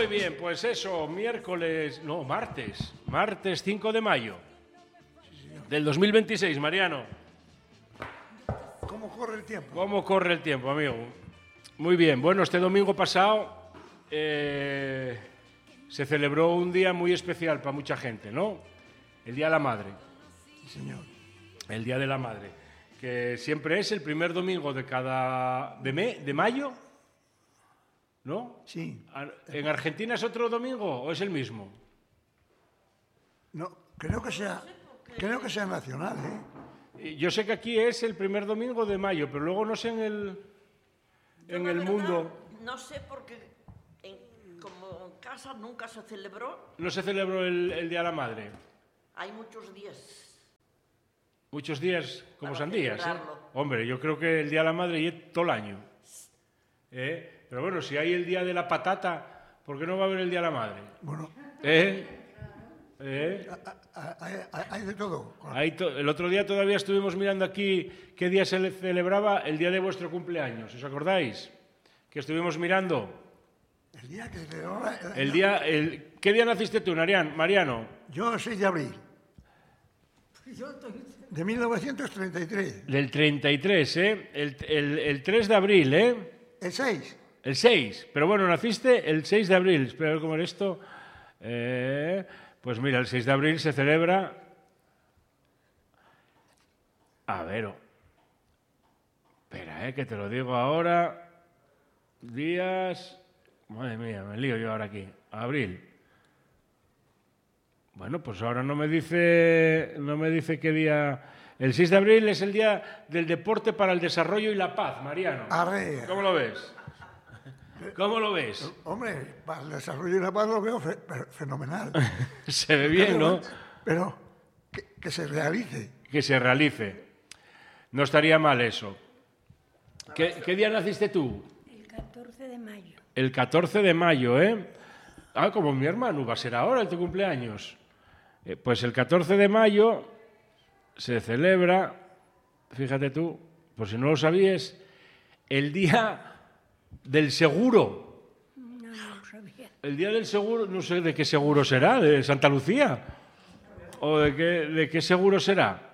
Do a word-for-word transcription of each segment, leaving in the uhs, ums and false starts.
Muy bien, pues eso, miércoles, no, martes, martes cinco de mayo del dos mil veintiséis, Mariano. ¿Cómo corre el tiempo? ¿Cómo corre el tiempo, amigo? Muy bien, bueno, este domingo pasado eh, se celebró un día muy especial para mucha gente, ¿no? El Día de la Madre. Sí, señor. El Día de la Madre, que siempre es el primer domingo de cada... de, me, de mayo, ¿no? Sí. ¿En Argentina es otro domingo o es el mismo? No, creo que sea, creo que sea nacional, ¿eh? Yo sé que aquí es el primer domingo de mayo, pero luego no sé en el, en el mundo... No sé porque en, como en casa nunca se celebró. ¿No se celebró el, el Día de la Madre? Hay muchos días. Muchos días como Para sandías, ¿eh? celebrarlo. Hombre, yo creo que el Día de la Madre es todo el año. ¿Eh? Pero bueno, si hay el Día de la Patata, ¿por qué no va a haber el Día de la Madre? Bueno, ¿Eh? ¿Eh? hay, hay- hay de todo. Ahí to- el otro día todavía estuvimos mirando aquí qué día se le celebraba el día de vuestro cumpleaños. ¿Os acordáis? Que estuvimos mirando. El día que se celebra... El día, el, ¿qué día naciste tú, Marian- Mariano? Yo, seis de abril. De mil novecientos treinta y tres. Del treinta y tres, ¿eh? El, el, el tres de abril, ¿eh? El seis. El seis. Pero bueno, naciste el seis de abril. Espera a ver cómo era esto. Eh, pues mira, el seis de abril se celebra... A ver... oh. Espera, ¿eh? Que te lo digo ahora. Días... Madre mía, me lío yo ahora aquí. Abril. Bueno, pues ahora no me dice, no me dice qué día... El seis de abril es el día del deporte para el desarrollo y la paz, Mariano. Arre. ¿Cómo lo ves? ¿Cómo lo ves? Hombre, para el desarrollo de la paz lo veo fe- fe- fenomenal. Se ve bien, ¿no? Pero que, que se realice. Que se realice. No estaría mal eso. ¿Qué, qué día naciste tú? El catorce de mayo. El catorce de mayo, ¿eh? Ah, como mi hermano, va a ser ahora el tu cumpleaños. Eh, pues el catorce de mayo se celebra, fíjate tú, por si no lo sabías, el día del seguro. No, no lo sabía. El día del seguro, no sé de qué seguro será, de Santa Lucía. ¿O de qué, de qué seguro será?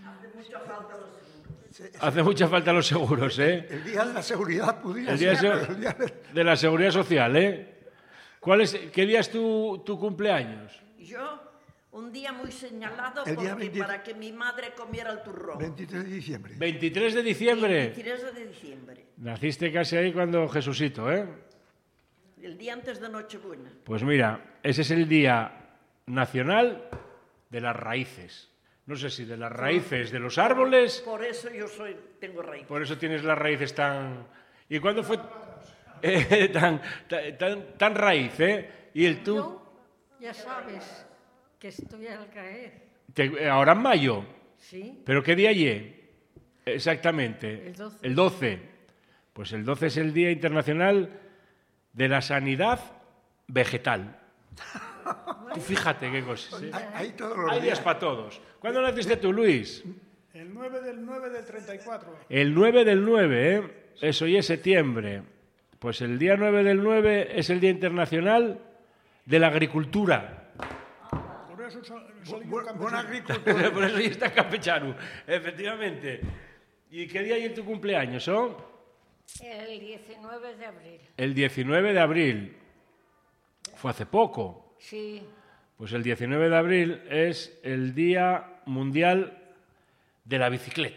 Hace mucha falta los seguros, ¿eh? El día de la seguridad pudiera El día de, ser, se- pero el día de- de la seguridad social, ¿eh? ¿Cuál es, ¿Qué día es tu, tu cumpleaños? Yo, un día muy señalado El día porque veinte para que mi madre comiera el turrón. veintitrés de diciembre. veintitrés de diciembre. veintitrés de diciembre. Naciste casi ahí cuando Jesucito, ¿eh? El día antes de Nochebuena. Pues mira, ese es el Día Nacional de las Raíces. No sé si de las raíces de los árboles, Por eso yo soy, tengo raíz. por eso tienes las raíces tan... ¿Y cuándo fue eh, tan, tan, tan, tan raíz, eh? Y el tú... Yo, ya sabes que estoy al caer. te- ahora en mayo. Sí, ¿Pero qué día allí? Exactamente. El doce. El doce. Pues el doce es el Día Internacional de la Sanidad Vegetal. Tú fíjate qué cosas. ¿eh? Hay, hay todos los Hay días días. para todos. ¿Cuándo naciste tú, Luis? El nueve del nueve del treinta y cuatro. El nueve del nueve, ¿eh? Eso ya es septiembre. Pues el día nueve del nueve es el Día Internacional de la Agricultura. Por eso so- soy Bu- un bu- Buen campesino. agricultor. Por eso ya está campechano, efectivamente. ¿Y qué día hay en tu cumpleaños, oh? el diecinueve de abril. El diecinueve de abril. Fue hace poco. Sí, Pues el diecinueve de abril es el Día Mundial de la Bicicleta.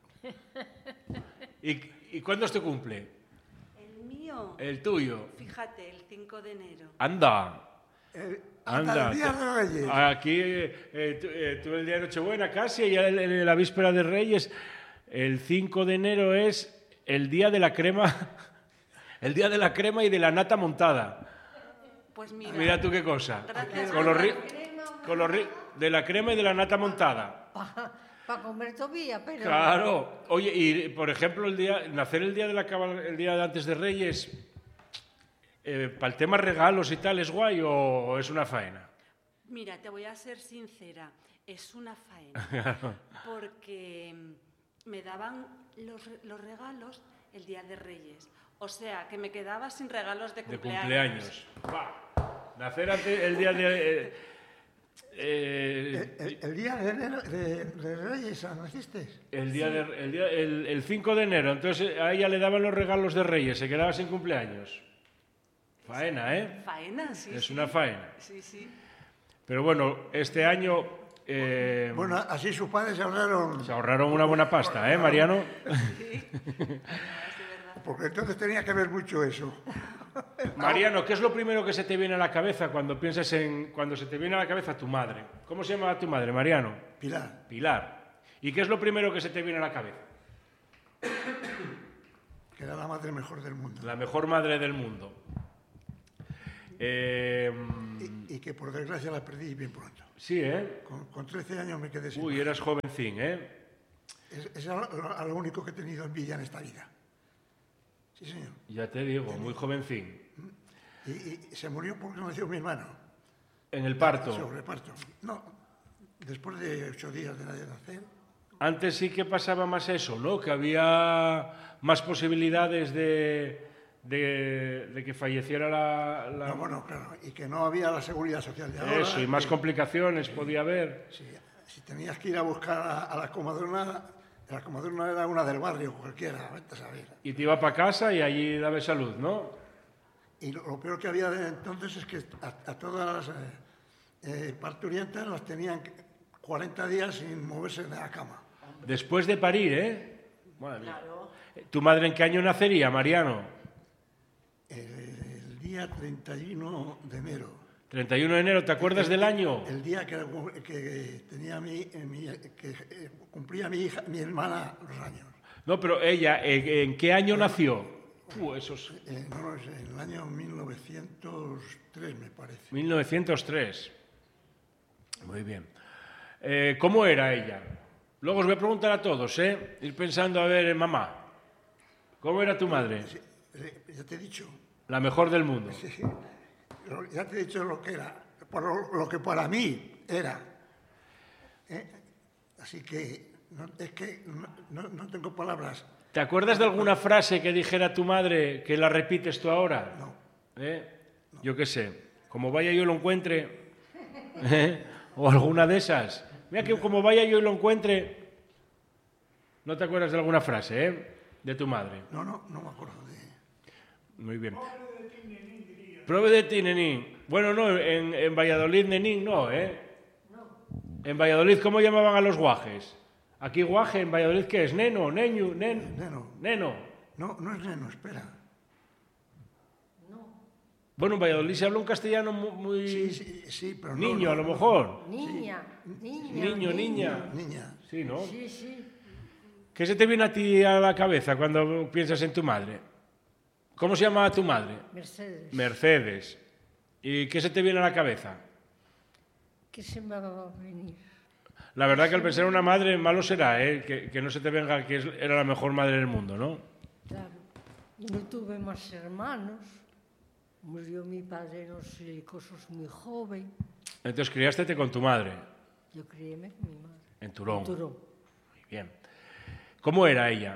¿Y, y cuándo es tu cumple? El mío, El tuyo. fíjate, el cinco de enero. Anda. Eh, Anda. hasta el día de Reyes. Aquí eh, tú, eh, tú el día de Nochebuena casi, y ya el- el- la víspera de Reyes. El cinco de enero es el día de la crema, el día de la crema y de la nata montada. Pues mira, Mira tú qué cosa. Gracias. Con los ri- con los ri- de la crema y de la nata montada. para comer todavía, pero... Claro. Oye, y por ejemplo, el día, nacer el día de la cabal- el día de antes de Reyes, eh, para el tema regalos y tal, ¿es guay o, o es una faena? mira, te voy a ser sincera, es una faena. Porque mm, me daban los, re- los regalos el día de Reyes. O sea, que me quedaba sin regalos de De cumpleaños. cumpleaños. Va. Nacer antes, el día de... eh, eh, El, el- el día de, enero- de, de Reyes, ¿naciste? el día de, el, día- el- el cinco de enero, entonces a ella le daban los regalos de Reyes, se quedaba sin cumpleaños. Faena, ¿eh? Faena, sí. Es sí. una faena. Sí, sí. Pero bueno, este año eh, Bueno, así sus padres se ahorraron, se ahorraron una buena pasta, ¿eh, Mariano? porque entonces tenía que ver mucho eso. Mariano, ¿qué es lo primero que se te viene a la cabeza cuando piensas en cuando se te viene a la cabeza tu madre? ¿Cómo se llama tu madre, Mariano? Pilar, Pilar. ¿Y qué es lo primero que se te viene a la cabeza? que era la madre mejor del mundo. La mejor madre del mundo. Eh, Y, y que por desgracia la perdí bien pronto. sí, ¿eh? Con, con trece años me quedé sin. Uy, eras jovencín, ¿eh? Es, es a, lo, a lo único que he tenido envidia en esta vida. Sí, señor. Ya te digo, muy jovencín. Y, y se murió porque nació mi hermano. En el parto. Sobre parto. No, después de ocho días de nacer. Antes sí que pasaba más eso, ¿no? Que había más posibilidades de, de, de que falleciera la... la- No, bueno, claro, y que no había la seguridad social de ahora. Eso, y más que complicaciones podía haber. si, si tenías que ir a buscar a, a la comadrona, la comadrona era una del barrio, cualquiera, vete a saber. Y te iba para casa y allí daba salud, ¿no? Y lo, lo peor que había de entonces es que a, a todas las eh, eh, parturientas las tenían cuarenta días sin moverse de la cama. Después de parir, ¿eh? Madre mía. Claro. ¿Tu madre en qué año nacería, Mariano? El, el día treinta y uno de enero. treinta y uno de enero, ¿te acuerdas del año? El día que, que tenía mi, eh, mi- que eh, cumplía mi hija, mi hermana los años. No, pero ella, ¿en, en qué año nació? Uh, esos... Eh, no lo sé, en el año mil novecientos tres me parece. mil novecientos tres. Muy bien. Eh, ¿Cómo era ella? Luego os voy a preguntar a todos, ¿eh? Ir pensando, a ver, mamá, ¿cómo era tu madre? Sí, eh, ya te he dicho, La mejor del mundo. sí, sí, lo- ya te he dicho lo que era, por lo, lo que para mí era. ¿eh? Así que no, es que no, no- no tengo palabras. ¿Te acuerdas de alguna frase que dijera tu madre que la repites tú ahora? No. ¿Eh? Yo qué sé, como vaya yo lo encuentre, ¿eh? O alguna de esas. Mira que como vaya yo y lo encuentre, ¿no te acuerdas de alguna frase, eh? De tu madre. No, no, no me acuerdo de. Muy bien. Prove de ti, nenín. Bueno, no, en, en Valladolid, nenín, no, ¿eh? En Valladolid, ¿cómo llamaban a los guajes? Aquí guaje, en Valladolid, ¿qué es? Neno, neño, nen, Neno. neno. No, no es neno, espera. Bueno, en Valladolid se habla un castellano mu- muy... Sí, sí, sí, pero no. Niño, no, a lo no. mejor. Niña, niña. Niño, niña. Niña. Sí, ¿no? Sí, sí. ¿Qué se te viene a ti a la cabeza cuando piensas en tu madre? ¿Cómo se llamaba tu madre? Mercedes. Mercedes. ¿Y qué se te viene a la cabeza? ¿Qué se me va a venir? La verdad que al pensar en una madre, malo será, ¿eh? Que, que no se te venga que es- era la mejor madre del mundo, ¿no? Claro. Y no tuve más hermanos. Murió mi padre, no sé, cosas muy joven. Entonces criástete con tu madre, Yo criéme con mi madre. en Turón. En Turón. Muy bien. ¿Cómo era ella?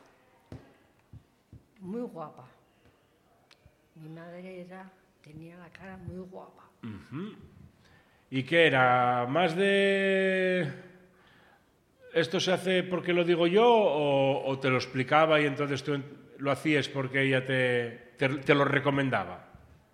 Muy guapa. Mi madre era, tenía la cara muy guapa. ¿Y qué era? ¿Más de esto se hace porque lo digo yo o, o te lo explicaba y entonces tú en- lo hacías porque ella te, te, te lo recomendaba?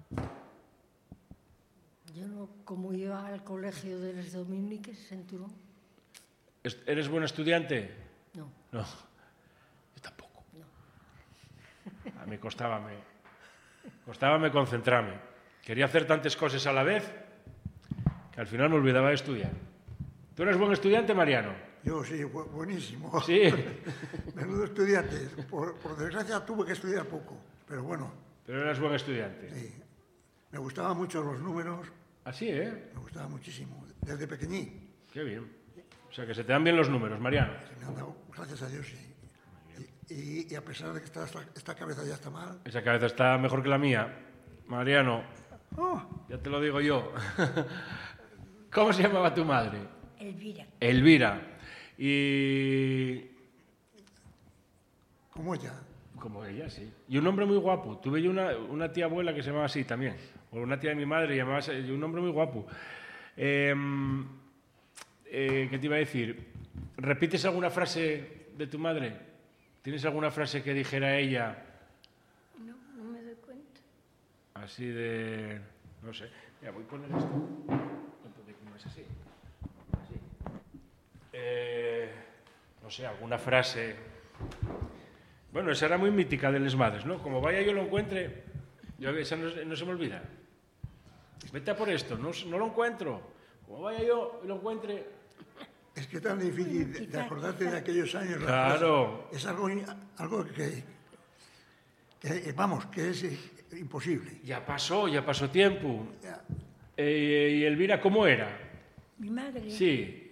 Yo no, como iba al colegio de los dominiques en Turón, ¿Es- ¿Eres buen estudiante? no. No, yo tampoco. A mí costábame, costábame concentrarme. Quería hacer tantas cosas a la vez que al final me olvidaba de estudiar. ¿Tú eres buen estudiante, Mariano? Yo sí, bu- buenísimo. Sí. Menudo estudiante. Por, por desgracia tuve que estudiar poco, pero bueno, Pero eras buen estudiante. sí. Me gustaban mucho los números, Así, ¿eh? me gustaba muchísimo, desde pequeñín. Qué bien. O sea, que se te dan bien los números, Mariano. Se me han dado, gracias a Dios, sí. Y, y- y a pesar de que esta, esta, esta cabeza ya está mal, Esa cabeza está mejor que la mía. Mariano, ¡oh! ya te lo digo yo. ¿Cómo se llamaba tu madre? Elvira. Elvira. Y como ella. Como ella, sí. Y un hombre muy guapo. Tuve yo una, una tía abuela que se llamaba así también. O una tía de mi madre llamaba así, y un hombre muy guapo. Eh, eh, ¿Qué te iba a decir? ¿Repites alguna frase de tu madre? ¿Tienes alguna frase que dijera ella? No, no me doy cuenta. Así de... no sé. Mira, voy a poner esto. ¿Cómo es así? Así. Eh, no sé, alguna frase... Bueno, esa era muy mítica de las madres, ¿no? Como vaya yo lo encuentre, yo, esa no, no se me olvida. Vete a por esto, no, no lo encuentro. Como vaya yo y lo encuentre... Es que es tan difícil de, de acordarte de aquellos años. Claro. Es algo, algo que, que, vamos, que es imposible. Ya pasó, ya pasó tiempo. Ya. Eh, ¿Y Elvira cómo era? Mi madre, Sí.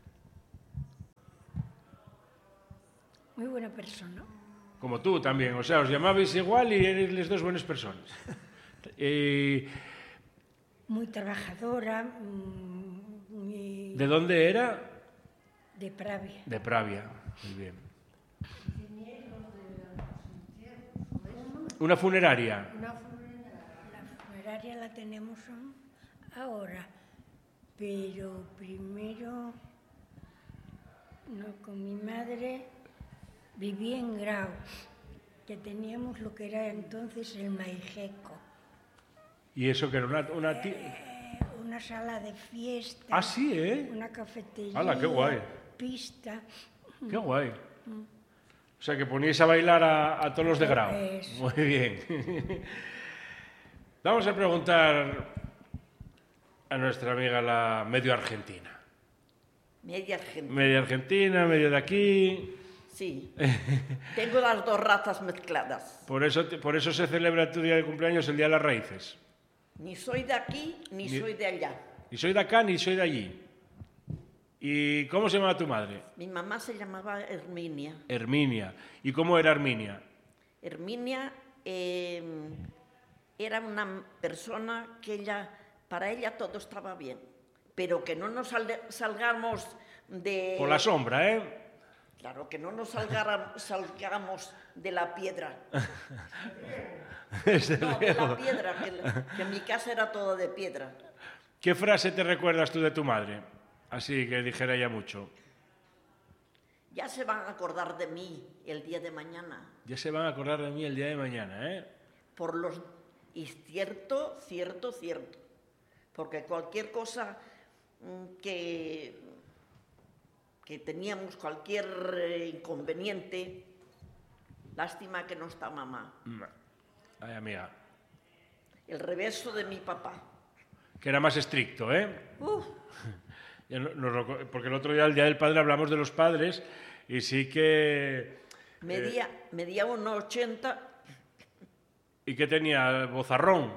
muy buena persona. Como tú también, o sea, os llamabais igual y eres las dos buenas personas. Eh, Muy trabajadora, mm, muy ¿De dónde era? de Pravia. De Pravia, muy bien. Una funeraria. Una funeraria, la funeraria la tenemos ahora, pero primero, no, con mi madre viví en Grau, que teníamos lo que era entonces el Maijeco, Y eso que era una... una ti- eh, una sala de fiesta, Ah, sí, ¿eh? una cafetería, ¡Hala, qué guay! pista. Qué guay. O sea, que poníais a bailar a, a todos los de Grau. Eso. Muy bien. Vamos a preguntar a nuestra amiga la medio argentina. Media gente. Medio argentina, medio de aquí. Sí. Tengo las dos razas mezcladas. Por eso, te- por eso se celebra tu día de cumpleaños el Día de las Raíces. Ni soy de aquí, ni, Ni- soy de allá. Ni soy de acá ni soy de allí. ¿Y cómo se llamaba tu madre? Mi mamá se llamaba Herminia. Herminia. ¿Y cómo era Herminia? Herminia eh, era una persona que ella, para ella todo estaba bien, pero que no nos salde- salgamos de... Por la sombra, ¿eh? Claro, que no nos salgara- salgamos de la piedra. Desde No, de luego. la piedra, que, la- que mi casa era toda de piedra. ¿Qué frase te recuerdas tú de tu madre? Así que dijera ella mucho. Ya se van a acordar de mí el día de mañana. Ya se van a acordar de mí el día de mañana, ¿eh? Por los... Y cierto, cierto, cierto. Porque cualquier cosa mm, que, que teníamos, cualquier eh, inconveniente, lástima que no está mamá. Ay, amiga. El reverso de mi papá. Que era más estricto, ¿eh? Uf, Ya no- nos lo- porque el otro día, el Día del Padre, hablamos de los padres y sí que... medía, medía uno ochenta. ¿Y qué tenía? ¿Bozarrón?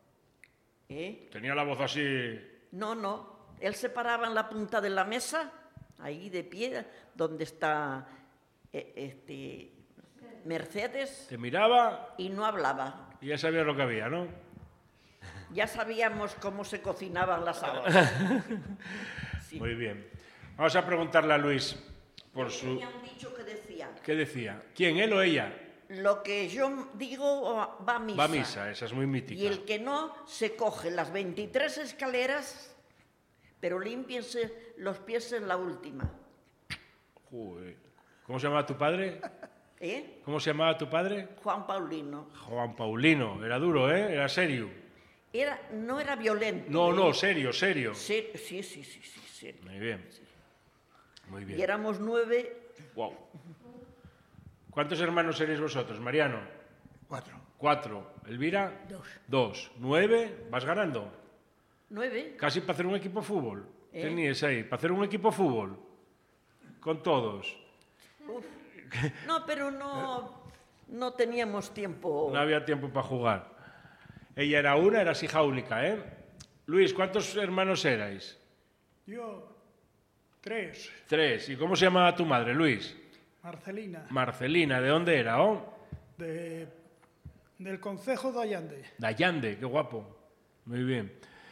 ¿eh? Tenía la voz así... No, no. Él se paraba en la punta de la mesa, ahí de pie, donde está eh, este, Mercedes, Te miraba y no hablaba. y ya sabías lo que había, ¿no? Ya sabíamos cómo se cocinaban las habas. Sí. Muy bien. Vamos a preguntarle a Luis por su... Tenía un dicho que decía, ¿Qué decía? ¿Quién, él o ella? lo que yo digo va a misa. Va a misa, esa es muy mítica. Y el que no, se coge las veintitrés escaleras, pero límpiense los pies en la última. Joder. ¿Cómo se llamaba tu padre? ¿Eh? ¿Cómo se llamaba tu padre? Juan Paulino. Juan Paulino. Era duro, ¿eh? Era serio. Era, no era violento. No, ¿eh? no, serio, serio. Sí, sí, sí, sí, sí, serio. Muy bien. Muy Y bien. éramos nueve, Wow. ¿Cuántos hermanos seréis vosotros, Mariano? Cuatro. Cuatro. ¿Elvira? Dos. Dos. ¿Nueve? ¿Vas ganando? nueve. Casi para hacer un equipo de fútbol. ¿Eh? Teníais ahí, para hacer un equipo de fútbol. Con todos. Uf. No, pero no, no teníamos tiempo. No había tiempo para jugar. Ella era una, eras hija única, ¿eh? Luis, ¿cuántos hermanos erais? Yo, tres. Tres. ¿Y cómo se llamaba tu madre, Luis? Marcelina, Marcelina. ¿De dónde era? Oh? de, del Concejo de Allande. De Allande, qué guapo. Muy bien.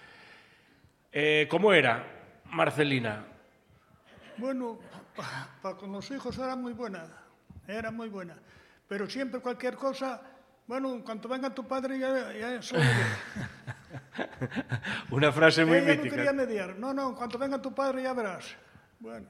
Eh, ¿Cómo era Marcelina? Bueno, para con los hijos era muy buena, era muy buena. pero siempre cualquier cosa, bueno, en cuanto venga tu padre ya, ya soy yo. Una frase muy Ella mítica. no quería mediar. No, no, en cuanto venga tu padre ya verás. Bueno.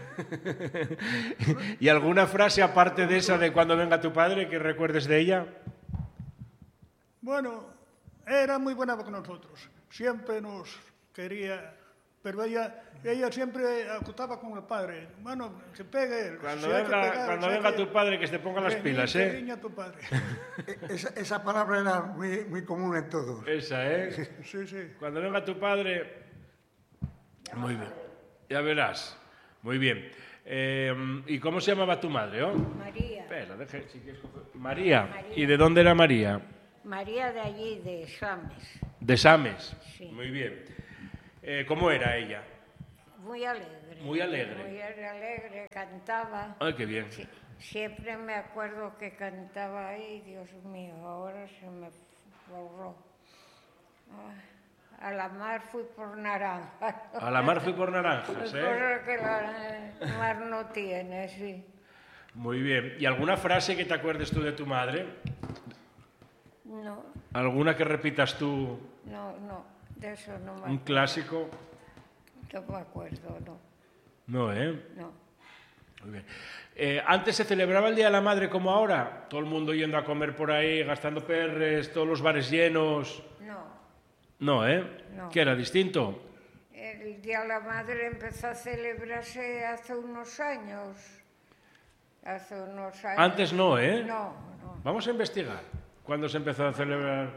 ¿Y alguna frase aparte de esa de cuando venga tu padre que recuerdes de ella? Bueno, era muy buena con nosotros. Siempre nos quería, pero ella, ella siempre acotaba con el padre. Bueno, que pegue él. Cuando Si hay que venga, pegar, cuando si hay venga que- tu padre que se ponga las que pilas, ni- que ¿eh? riña tu padre. Esa, esa palabra era muy, muy común en todos. Esa, ¿eh? Sí, sí. Cuando venga tu padre... Muy bien. Ya verás. Muy bien. Eh, ¿Y cómo se llamaba tu madre, oh? María. Espera, deje, si quieres coger- María. María. ¿Y de dónde era María? María de allí, de Sames. De Sames. Sí. Muy bien. Eh, ¿Cómo era ella? Muy alegre. Muy alegre. Muy alegre, cantaba. Ay, qué bien. Sí, siempre me acuerdo que cantaba ahí, Dios mío, ahora se me borró. Ah, a la mar fui por naranja. A la mar fui por naranjas, ¿eh? Cosa que la mar no tiene, sí. Muy bien. ¿Y alguna frase que te acuerdes tú de tu madre? No, ¿Alguna que repitas tú? no, no, de eso no me, ¿Un clásico? no me acuerdo, no, No, ¿eh? no. Muy bien. Eh, ¿Antes se celebraba el Día de la Madre como ahora? Todo el mundo yendo a comer por ahí, gastando perres, todos los bares llenos. No, No, ¿eh? No. ¿Qué era distinto? el Día de la Madre empezó a celebrarse hace unos años. Hace unos años. Antes no, ¿eh? No, no. Vamos a investigar. ¿Cuándo se empezó a celebrar?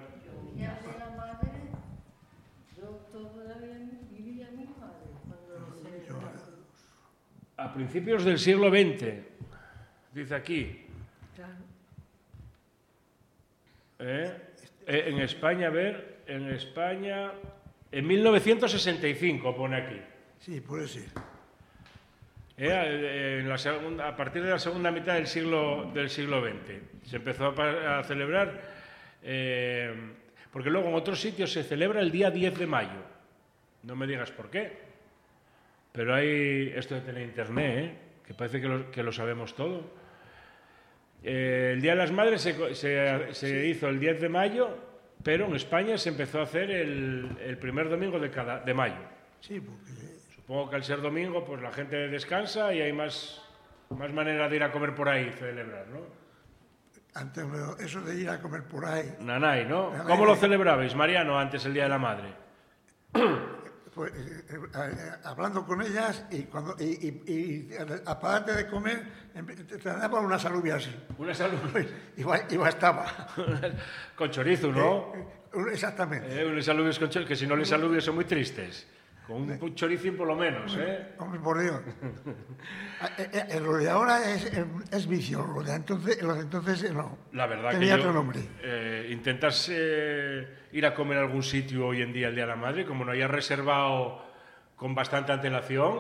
A principios del siglo veinte, dice aquí. ¿Eh? Eh, en España, a ver, en España, en mil novecientos sesenta y cinco pone aquí. Sí, puede ser. Eh, en la segunda, a partir de la segunda mitad del siglo, del siglo veinte se empezó a, pa- a celebrar, eh, porque luego en otros sitios se celebra el día diez de mayo. No me digas por qué, pero hay esto de tener internet, ¿eh? Que parece que lo, que lo sabemos todo. Eh, el Día de las Madres se, co- se- se hizo el diez de mayo, pero en España se empezó a hacer el, el primer domingo de, cada, de mayo. Sí, porque Supongo que al ser domingo, pues la gente descansa y hay más, más manera de ir a comer por ahí y celebrar, ¿no? antes lo- eso de ir a comer por ahí, Nanay, ¿no? Nanay. ¿Cómo lo celebrabais, Mariano, antes el Día de la Madre? pues, eh, eh, eh, hablando con ellas y cuando y, y, y aparte de comer, empe- te te daban unas alubias así. Una salud Y, ba- y bastaba. con chorizo, ¿no? Eh, Exactamente. Eh, unos alubios con chorizo, que si no les alubios son muy tristes. Con un choricín por lo menos, ¿eh? Hombre, por Dios. Ah, eh, eh, lo de ahora es, eh, es vicio, lo de entonces, lo de entonces eh, no. La verdad Tenía que yo, otro nombre. eh, intentas eh, ir a comer a algún sitio hoy en día el Día de la Madre, como no hayas reservado con bastante antelación,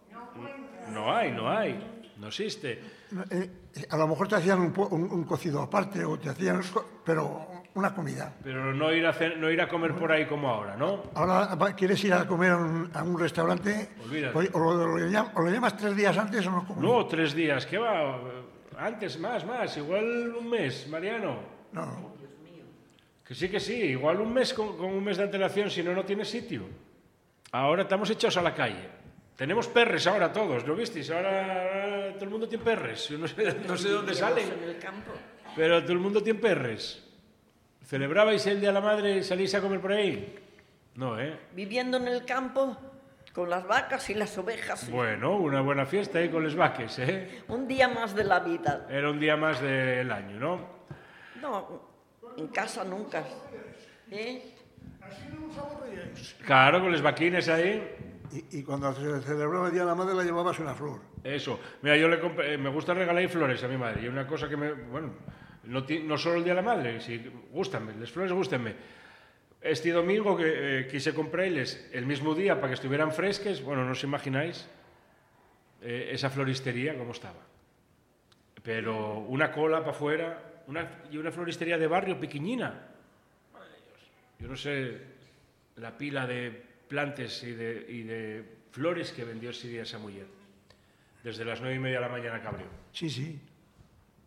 no hay, no hay, no existe. No, eh, eh, a lo mejor te hacían un, po- un- un cocido aparte o te hacían, co- pero una comida. Pero no ir a, hacer- no ir a comer por ahí como ahora, ¿no? Ahora va- quieres ir a comer a un, a un restaurante, Olvídate. o, o lo, lo llam- o lo llamas tres días antes o no comes. No, tres días, ¿qué va? Antes, más, más, igual un mes, Mariano. No, Que sí, que sí, igual un mes con, con un mes de antelación, si no, no tiene sitio. Ahora estamos echados a la calle. Tenemos perres ahora todos, ¿lo visteis? Ahora, ahora todo el mundo tiene perres. Yo no sé, no sé de dónde salen, En el campo. pero todo el mundo tiene perres. ¿Celebrabais el Día de la Madre y salís a comer por ahí? No, ¿eh? Viviendo en el campo con las vacas y las ovejas. Bueno, una buena fiesta ahí con los vaques, ¿eh? Un día más de la vida. Era un día más del año, ¿no? No, en casa nunca. ¿Eh? Claro, con los vaquines ahí. y, y cuando se celebraba el Día de la Madre la llevabas una flor. Eso. Mira, yo le compré- eh, me gusta regalar flores a mi madre. Y una cosa que me... Bueno, no, ti- no solo el Día de la Madre, si gústanme, las flores gústenme. Este domingo que eh, quise comprarles el mismo día para que estuvieran fresques, bueno, no os imagináis eh, esa floristería cómo estaba. Pero una cola para afuera, una, y una floristería de barrio pequeñina. Madre de Dios. Yo no sé la pila de plantes y de, y de flores que vendió ese día esa mujer. Desde las nueve y media de la mañana que abrió. Sí, sí.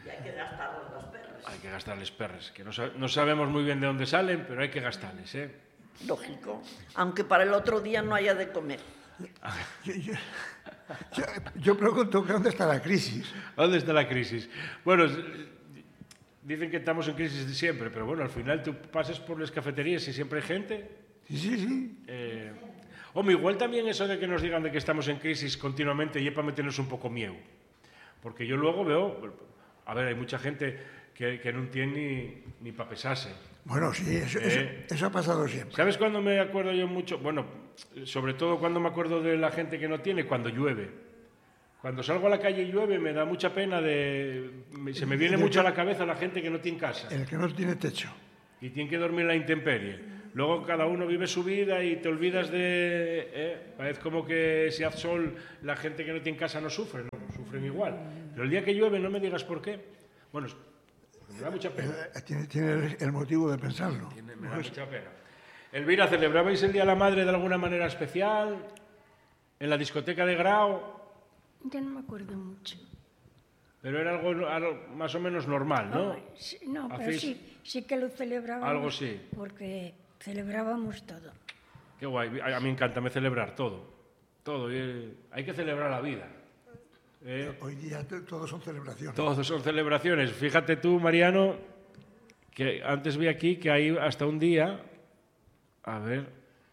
Y hay que gastar las perras. Hay que gastarles perres, que no, no sabemos muy bien de dónde salen, pero hay que gastarles, ¿eh? Lógico. Aunque para el otro día no haya de comer. Yo, yo, yo, yo pregunto que dónde está la crisis. ¿Dónde está la crisis? Bueno, dicen que estamos en crisis de siempre, pero bueno, al final tú pasas por las cafeterías y siempre hay gente. Sí, sí, sí. Eh, hombre, igual también eso de que nos digan de que estamos en crisis continuamente y es para meternos un poco miedo. Porque yo luego veo, a ver, hay mucha gente que, que no tiene ni, ni para pesarse. Bueno, sí, eso, Eh, eso, eso ha pasado siempre. ¿Sabes cuándo me acuerdo yo mucho? Bueno, sobre todo cuando me acuerdo de la gente que no tiene, cuando llueve. Cuando salgo a la calle y llueve me da mucha pena de... Se me viene mucho a la cabeza la gente que no tiene casa. El que no tiene techo. Y tiene que dormir en la intemperie. Luego cada uno vive su vida y te olvidas de... ¿eh? Parece como que si hace sol la gente que no tiene casa no sufre, no, sufren igual. Pero el día que llueve no me digas por qué. Bueno, me da mucha pena. Eh, Tiene, tiene el motivo de pensarlo. Tiene- Me da mucha pena. Elvira, ¿celebrabais el Día de la Madre de alguna manera especial? ¿En la discoteca de Grau? Ya no me acuerdo mucho. Pero era algo, algo más o menos normal, ¿no? Sí, no, pero Hacéis- sí, sí que lo celebrábamos. Algo sí. Porque celebrábamos todo. Qué guay. A a mí encanta celebrar todo. Todo. y, hay que celebrar la vida. ¿eh? Hoy día t- todos son celebraciones. Todos son celebraciones. Fíjate tú, Mariano, que antes vi aquí que hay hasta un día... A ver...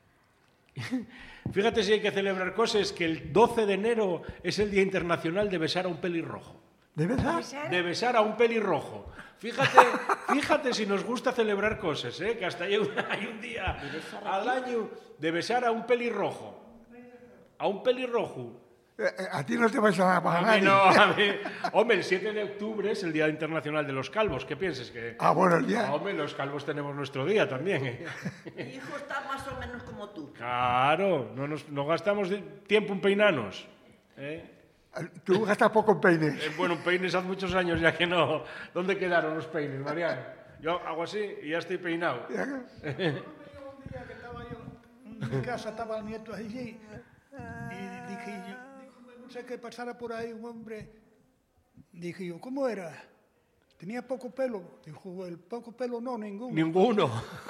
Fíjate si hay que celebrar cosas, que el doce de enero es el Día Internacional de besar a un pelirrojo. ¿De verdad? De besar a un pelirrojo. Fíjate, fíjate si nos gusta celebrar cosas, ¿eh? Que hasta hay un, hay un día al año de besar a un pelirrojo. A un pelirrojo. Eh, eh, a ti no te vais a pagar A mí nadie. no, a mí... Hombre, el siete de octubre es el Día Internacional de los Calvos. ¿Qué piensas? Que... Ah, bueno, el día. Ah, hombre, los calvos tenemos nuestro día también. ¿eh? Mi hijo está más o menos como tú. Claro, no, nos, no gastamos de- tiempo en peinarnos. ¿eh? Tú gastas poco en peines. Eh, bueno, peines hace muchos años ya que no. ¿Dónde quedaron los peines, Mariano? Yo hago así y ya estoy peinado. Un día que estaba yo en mi casa, estaba el nieto allí, y dije yo, no sé qué pasara por ahí un hombre. Dije yo, ¿cómo era? Tenía poco pelo. Dijo, el poco pelo no, ninguno. Ninguno.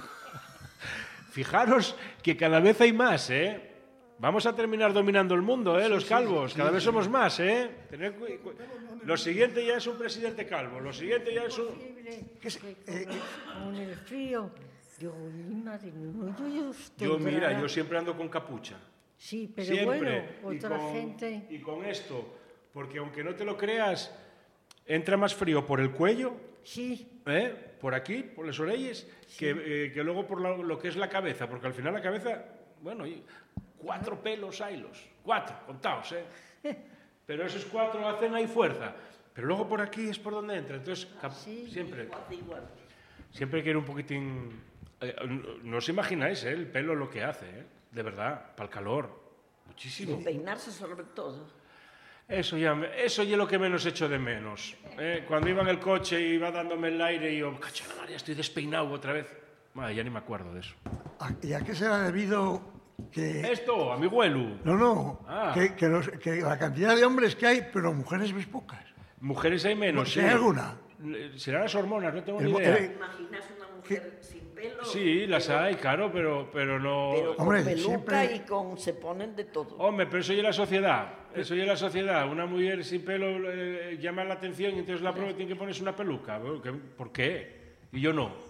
Fijaros que cada vez hay más, ¿eh? Vamos a terminar dominando el mundo, ¿eh? Los calvos. Cada vez somos más, ¿eh? Tened cu- cu- Lo siguiente ya es un presidente calvo. Lo siguiente ya es un... ¿Qué se- eh, Con el frío, digo, mi madre, no, yo, yo estoy Yo, mira, brava. yo siempre ando con capucha. Sí, pero Siempre. bueno, Y otra con- gente... Y con esto, porque aunque no te lo creas, entra más frío por el cuello, Sí, ¿eh? Por aquí, por las orejas, que, eh, que luego por la- lo que es la cabeza, porque al final la cabeza, bueno, y cuatro pelos haylos, cuatro, contaos, ¿eh? Pero esos cuatro hacen ahí fuerza. Pero luego por aquí es por donde entra, entonces cap- siempre, Hace igual. siempre quiere un poquitín... eh, no, no os imagináis, ¿eh? El pelo lo que hace, ¿eh? De verdad, para el calor, muchísimo. Y peinarse sobre todo. Eso ya, me- eso ya es lo que menos echo de menos. ¿eh? Cuando iba en el coche y iba dándome el aire y yo, cacho la mar, ya estoy despeinado otra vez. Madre, ya ni me acuerdo de eso. ¿a- ¿Y a qué será debido que.? Esto, a mi abuelo. No, no. Ah. Que, que los- que la cantidad de hombres que hay, pero mujeres ves pocas. Mujeres hay menos, ¿Si sí. hay alguna? Serán las hormonas, no tengo El ni mo- idea. eh, ¿Imaginas una mujer sin pelo? Sí, las pero- hay, claro, pero, pero no... Pero con Hombre, peluca siempre- y con... se ponen de todo. Hombre, pero eso ya es la sociedad. Eso ya es la sociedad. Una mujer sin pelo eh, llama la atención y entonces la prueba tiene que ponerse una peluca. Bueno, ¿qué- ¿Por qué? Y yo no.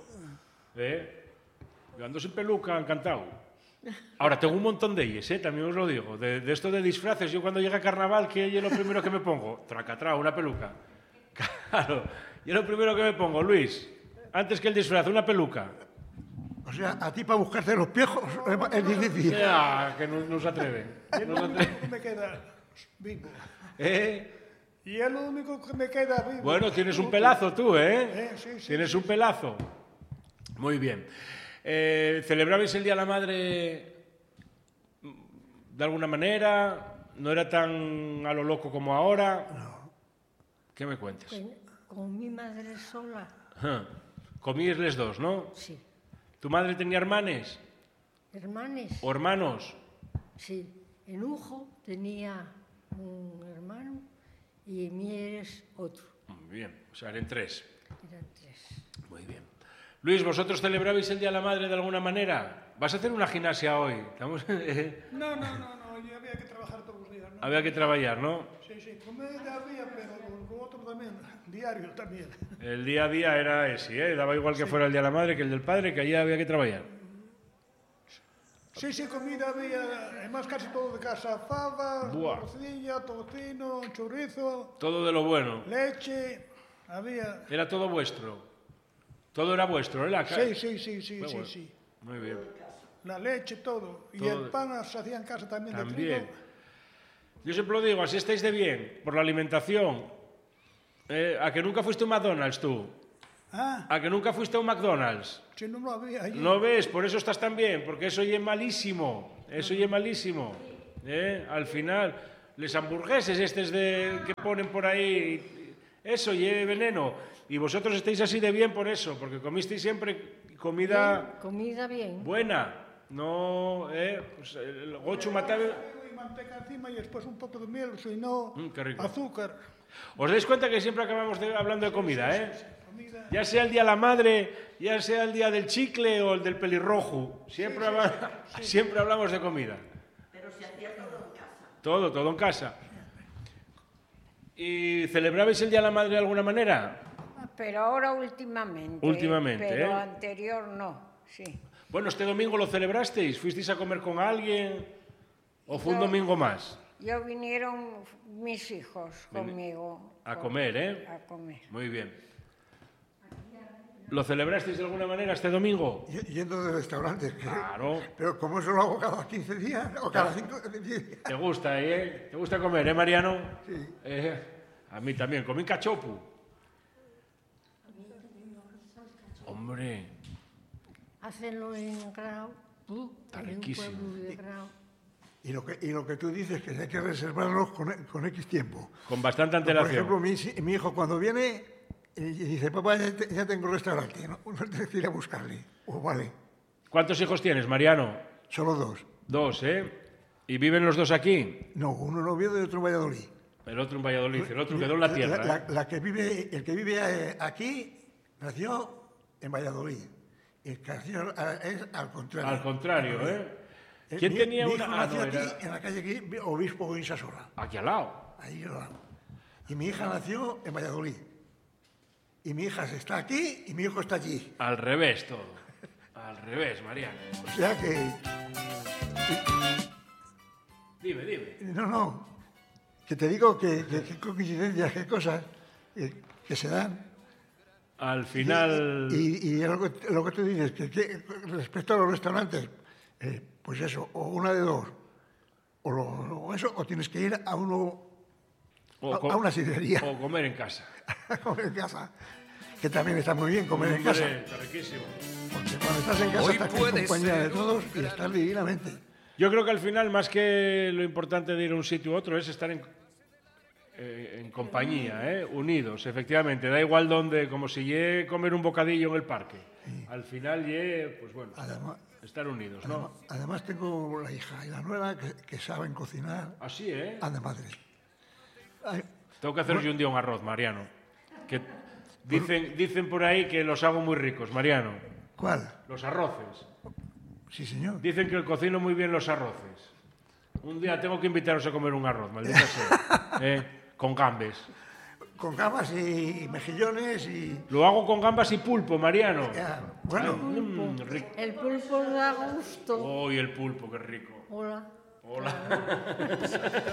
¿Eh? Yo ando sin peluca, encantado. Ahora, tengo un montón de ellas, ¿eh? También os lo digo. De, de esto de disfraces, yo cuando llega carnaval, ¿qué es lo primero que me pongo? Tracatrá, una peluca. Claro. Yo lo primero que me pongo, Luis, antes que el disfraz, una peluca. O sea, a ti para buscarte los piejos es- es difícil. Ya, que no, no se atreve. Es No lo se único atreve. que me queda vivo. ¿Eh? Y es lo único que me queda vivo. Bueno, tienes un pelazo tú, ¿eh? Eh, sí, sí, tienes sí, un pelazo. Muy bien. Eh, ¿Celebrabais el Día de la Madre de alguna manera? ¿No era tan a lo loco como ahora? ¿Qué me cuentas? con, con mi madre sola, Ajá. Comíais les dos, ¿no? sí. ¿Tu madre tenía hermanes Hermanes, o hermanos? sí. En Ujo tenía un hermano y en Mieres otro. Muy bien, o sea, eran tres. Eran tres. Muy bien. Luis, ¿vosotros celebrabais el Día de la Madre de alguna manera? ¿Vas a hacer una gimnasia hoy? Estamos... No, no, no, no, y había que trabajar todos los días, ¿no? Había que trabajar, ¿no? Sí, sí, comida había, pero lo otro también, diario también. El día a día era ese, ¿eh? Daba igual que fuera el Día de la Madre que el del Padre, que allí había que trabajar. Sí, sí, comida había, además casi todo de casa, fava, Buah. morcilla, tocino, chorizo, Todo de lo bueno. leche, había... Era todo vuestro. Todo era vuestro, ¿eh? La ca- Sí, sí, sí, sí, Muy sí, bueno. sí. Muy bien. La leche, todo. Y Todo. el pan se hacía en casa también, de También. trigo. Yo siempre lo digo, así estáis de bien, por la alimentación. Eh, ¿A que nunca fuiste a un McDonald's tú? Ah, ¿A que nunca fuiste a un McDonald's? si no lo había allí. ¿No ves? Por eso estás tan bien, porque eso ya es malísimo. Eso ya es malísimo. ¿Eh? Al final, les hamburgueses estos de, que ponen por ahí, eso ya es veneno. Y vosotros estáis así de bien por eso, porque comisteis siempre comida Bien, comida bien. buena. No, eh, pues el gochu mataba... Y manteca encima y después un poco de miel, si no, Mm, qué rico. azúcar. ¿Os dais cuenta que siempre acabamos de- hablando de comida, eh? Comida. Ya sea el día de la madre, ya sea el día del chicle o el del pelirrojo, siempre, habla- siempre hablamos de comida. Pero se hacía todo en casa. Todo, todo en casa. ¿Y celebrabais el día de la madre de alguna manera? Pero ahora últimamente. Últimamente, Pero ¿eh? anterior no, sí. Bueno, este domingo lo celebrasteis, ¿fuisteis a comer con alguien o fue un No. domingo más? Yo vinieron mis hijos conmigo. A con- comer, ¿eh? A comer. Muy bien. ¿Lo celebrasteis de alguna manera este domingo? Y- Yendo de restaurantes. que- Claro. Pero como eso lo hago cada quince días o cada cinco días. ¿Te gusta, eh? ¿Te gusta comer, eh, Mariano? Sí. Eh, a mí también. Comí cachopu. Hombre, Hacenlo en Grau. Está en un riquísimo. pueblo de Grau. Y lo que, y lo que tú dices, que hay que reservarlos con, con X tiempo. con bastante Por antelación. ejemplo, mi, si- mi hijo cuando viene y dice, papá, ya, te- ya tengo restaurante, no, no tienes que ir a buscarle. Pues vale, ¿Cuántos hijos tienes, Mariano? solo dos. Dos, ¿eh? ¿Y viven los dos aquí? No, uno en Oviedo y otro en Valladolid. El otro en Valladolid, el otro quedó en la tierra. La, ¿eh? la que vive, el que vive eh, aquí nació en Valladolid. El que nació eh, es al contrario. Al contrario, ¿eh? Eh, ¿Quién mi- tenía mi una...? hijo Ah, nació no, aquí, era en la calle aquí, Obispo Insasola, aquí al lado. ahí al lado. Y mi hija nació en Valladolid. Y mi hija está aquí y mi hijo está allí. Al revés todo. Al revés, Mariano. O sea que, Dime, dime. no, no, que te digo que, que, que coincidencias, qué cosas eh, que se dan. Al final... Y, y lo, que, lo que tú dices, que, que respecto a los restaurantes, eh, pues eso, o una de dos, o, lo, o eso, o tienes que ir a uno, o a, co- a una sidrería, O comer en casa. a comer en casa, que también está muy bien comer en Hombre, casa, está riquísimo. porque cuando estás en casa Hoy estás en puede compañía de ser todos y estás divinamente. Yo creo que al final, más que lo importante de ir a un sitio u otro, es estar en, eh, en compañía, ¿eh? Unidos, efectivamente. Da igual dónde, como si lle comer un bocadillo en el parque. Al final lle, pues bueno, Además, estar unidos, además, ¿no? además tengo la hija y la nuera que, que saben cocinar Así, ¿eh? a de madre. Ay, Tengo que hacer yo un día un arroz, Mariano. Que dicen, dicen por ahí que los hago muy ricos, Mariano. ¿Cuál? Los arroces. Sí, señor. Dicen que cocino muy bien los arroces. Un día tengo que invitaros a comer un arroz, maldita sea. ¿Eh? Con gambes. Con gambas y mejillones y... Lo hago con gambas y pulpo, Mariano. ya, bueno, Mm, rico. El pulpo da gusto. ¡Uy, el pulpo, qué rico! Hola. Hola.